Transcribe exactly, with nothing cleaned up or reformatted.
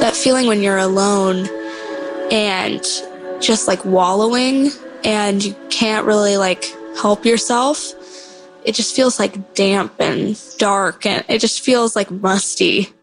that feeling when you're alone and just like wallowing and you can't really like help yourself. It just feels like damp and dark, and it just feels like musty.